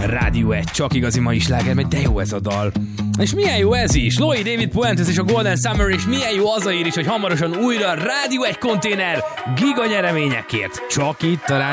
Rádió 1, csak igazi mai sláger, mert de jó ez a dal. És milyen jó ez is, Loy David Puentes és a Golden Summer, és milyen jó az a ír is, hogy hamarosan újra Rádió 1 konténer giga nyereményekért. Csak itt a